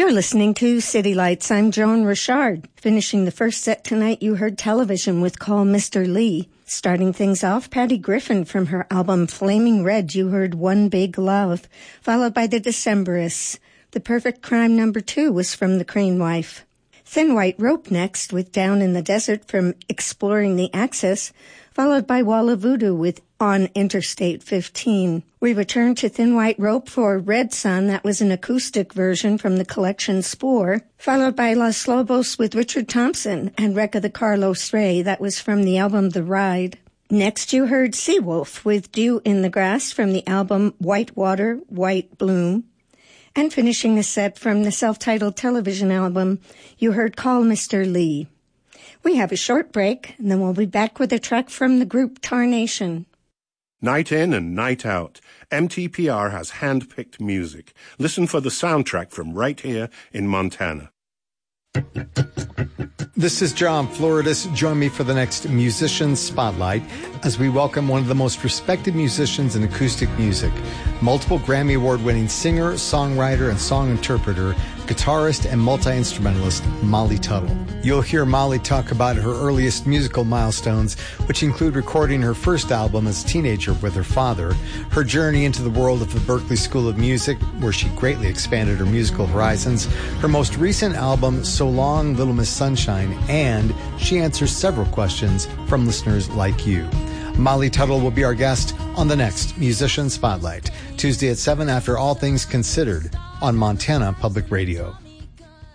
You're listening to City Lights. I'm Joan Richard. Finishing the first set tonight, you heard Television with Call Mr. Lee. Starting things off, Patty Griffin from her album Flaming Red, you heard One Big Love, followed by the Decemberists. The Perfect Crime No. 2 was from The Crane Wife. Thin White Rope next with Down in the Desert from Exploring the Axis, followed by Walla Voodoo with On Interstate 15. We return to Thin White Rope for Red Sun. That was an acoustic version from the collection Spore, followed by Los Lobos with Richard Thompson and Wreck of the Carlos Ray. That was from the album The Ride. Next you heard Seawolf with Dew in the Grass from the album White Water, White Bloom. And finishing the set from the self-titled Television album, you heard Call Mr. Lee. We have a short break, and then we'll be back with a track from the group Tarnation. Night in and night out, MTPR has hand-picked music. Listen for the soundtrack from right here in Montana. This is John Floridis. Join me for the next Musician Spotlight as we welcome one of the most respected musicians in acoustic music, multiple Grammy Award-winning singer, songwriter, and song interpreter, guitarist, and multi-instrumentalist Molly Tuttle. You'll hear Molly talk about her earliest musical milestones, which include recording her first album as a teenager with her father, her journey into the world of the Berklee School of Music, where she greatly expanded her musical horizons, her most recent album, So Long, Little Miss Sunshine, and she answers several questions from listeners like you. Molly Tuttle will be our guest on the next Musician Spotlight, Tuesday at 7 after All Things Considered on Montana Public Radio.